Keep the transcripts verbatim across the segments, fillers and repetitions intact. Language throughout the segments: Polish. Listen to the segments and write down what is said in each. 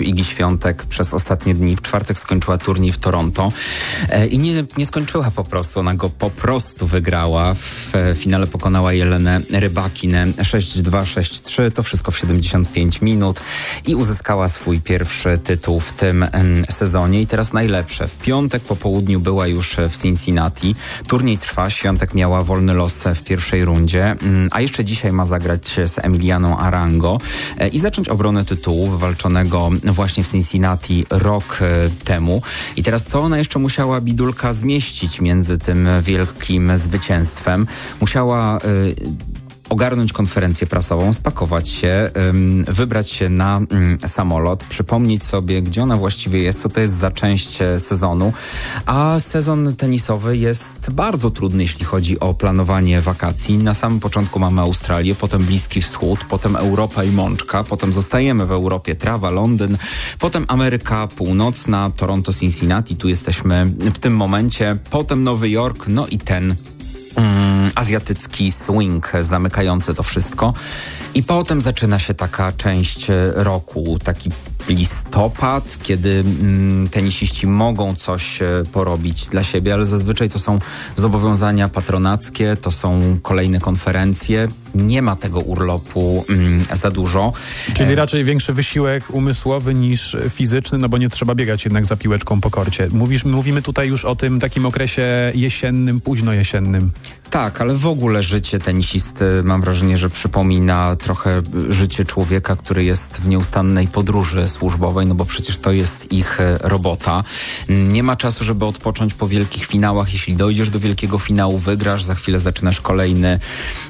Igi Świątek przez ostatnie dni. W czwartek skończyła turniej w Toronto i nie, nie skończyła po prostu. Ona go po prostu wygrała. W finale pokonała Jelenę Rybakinę sześć dwa, sześć trzy. To wszystko w siedemdziesiąt pięć minut i uzyskała swój pierwszy tytuł w tym sezonie. I teraz najlepsze. W piątek po południu była już w Cincinnati. Turniej trwa. Świątek miała wolny los w pierwszej rundzie, a jeszcze dzisiaj ma zagrać z Emilianą Arango i zacząć obronę tytułu wywalczonego właśnie w Cincinnati rok temu. I teraz co ona jeszcze musiała, Bidulka, zmieścić między tym wielkim zwycięstwem? Musiała y, ogarnąć konferencję prasową, spakować się, ym, wybrać się na ym, samolot, przypomnieć sobie, gdzie ona właściwie jest, co to jest za część sezonu. A sezon tenisowy jest bardzo trudny, jeśli chodzi o planowanie wakacji. Na samym początku mamy Australię, potem Bliski Wschód, potem Europa i Mączka, potem zostajemy w Europie, trawa, Londyn, potem Ameryka Północna, Toronto, Cincinnati, tu jesteśmy w tym momencie, potem Nowy Jork, no i ten Mm, azjatycki swing zamykający to wszystko. I potem zaczyna się taka część roku, taki listopad, kiedy mm, tenisiści mogą coś e, porobić dla siebie, ale zazwyczaj to są zobowiązania patronackie, to są kolejne konferencje. Nie ma tego urlopu mm, za dużo. Czyli raczej większy wysiłek umysłowy niż fizyczny, no bo nie trzeba biegać jednak za piłeczką po korcie. Mówisz, mówimy tutaj już o tym takim okresie jesiennym, późno jesiennym. Tak, ale w ogóle życie tenisisty, mam wrażenie, że przypomina trochę życie człowieka, który jest w nieustannej podróży służbowej, no bo przecież to jest ich robota. Nie ma czasu, żeby odpocząć po wielkich finałach. Jeśli dojdziesz do wielkiego finału, wygrasz, za chwilę zaczynasz kolejny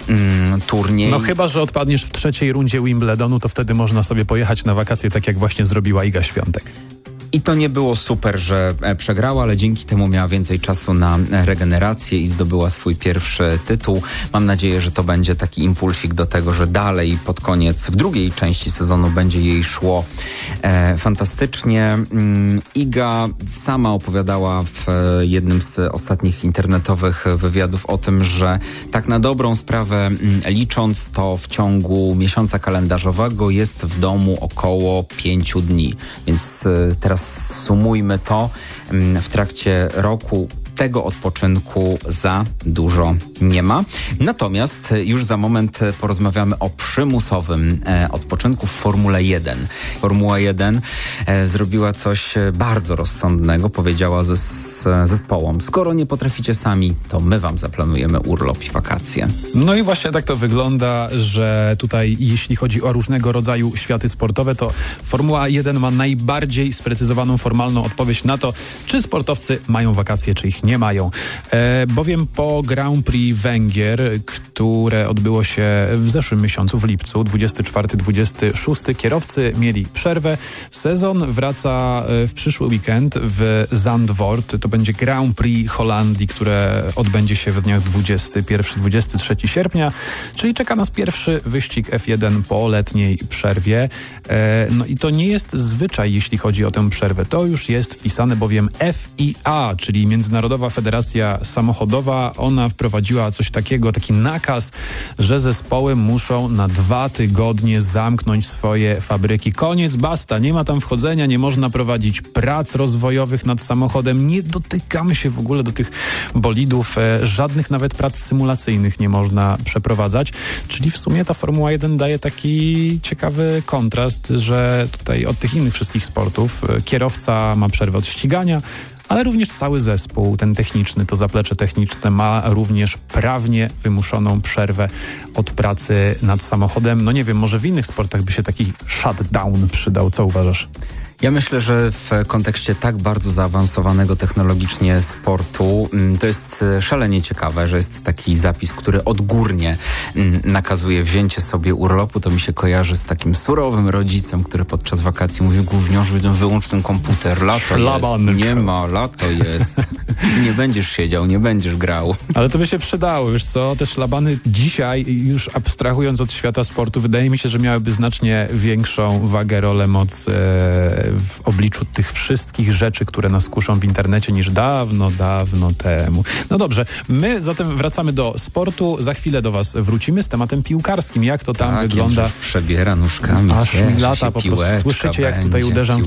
mm, turniej. No chyba, że odpadniesz w trzeciej rundzie Wimbledonu, to wtedy można sobie pojechać na wakacje, tak jak właśnie zrobiła Iga Świątek. I to nie było super, że przegrała, ale dzięki temu miała więcej czasu na regenerację i zdobyła swój pierwszy tytuł. Mam nadzieję, że to będzie taki impulsik do tego, że dalej pod koniec, w drugiej części sezonu będzie jej szło e, fantastycznie. Iga sama opowiadała w jednym z ostatnich internetowych wywiadów o tym, że tak na dobrą sprawę licząc, to w ciągu miesiąca kalendarzowego jest w domu około pięciu dni. Więc teraz sumujmy to, w trakcie roku tego odpoczynku za dużo nie ma. Natomiast już za moment porozmawiamy o przymusowym e, odpoczynku w Formule jeden. Formuła jeden e, zrobiła coś bardzo rozsądnego. Powiedziała zes, zespołom, skoro nie potraficie sami, to my wam zaplanujemy urlop i wakacje. No i właśnie tak to wygląda, że tutaj jeśli chodzi o różnego rodzaju światy sportowe, to Formuła jeden ma najbardziej sprecyzowaną formalną odpowiedź na to, czy sportowcy mają wakacje, czy ich nie mają. E, bowiem po Grand Prix Węgier, które odbyło się w zeszłym miesiącu, w lipcu, dwudziestego czwartego dwudziestego szóstego, kierowcy mieli przerwę. Sezon wraca w przyszły weekend w Zandvoort. To będzie Grand Prix Holandii, które odbędzie się w dniach dwudziestego pierwszego do dwudziestego trzeciego sierpnia, czyli czeka nas pierwszy wyścig F jeden po letniej przerwie. E, no i to nie jest zwyczaj, jeśli chodzi o tę przerwę. To już jest wpisane, bowiem F I A, czyli Międzynarodowa Federacja Samochodowa, ona wprowadziła coś takiego, taki nakaz, że zespoły muszą na dwa tygodnie zamknąć swoje fabryki. Koniec, basta, nie ma tam wchodzenia, nie można prowadzić prac rozwojowych nad samochodem, nie dotykamy się w ogóle do tych bolidów, e, żadnych nawet prac symulacyjnych nie można przeprowadzać, czyli w sumie ta Formuła jeden daje taki ciekawy kontrast, że tutaj od tych innych wszystkich sportów e, kierowca ma przerwę od ścigania, ale również cały zespół, ten techniczny, to zaplecze techniczne ma również prawnie wymuszoną przerwę od pracy nad samochodem. No nie wiem, może w innych sportach by się taki shutdown przydał. Co uważasz? Ja myślę, że w kontekście tak bardzo zaawansowanego technologicznie sportu to jest szalenie ciekawe, że jest taki zapis, który odgórnie nakazuje wzięcie sobie urlopu. To mi się kojarzy z takim surowym rodzicem, który podczas wakacji mówi: gówniarzu, wyłącz ten komputer, lato Szlabanek. jest, nie ma, lato jest. Nie będziesz siedział, nie będziesz grał. Ale to by się przydało, wiesz co, te szlabany dzisiaj, już abstrahując od świata sportu, wydaje mi się, że miałyby znacznie większą wagę, rolę, moc e, w obliczu tych wszystkich rzeczy, które nas kuszą w internecie niż dawno, dawno temu. No dobrze, my zatem wracamy do sportu. Za chwilę do was wrócimy z tematem piłkarskim. Jak to tam tak, wygląda? Przebiera nóżkami. Aż mi lata po prostu. Słyszycie, jak tutaj będzie. uderzam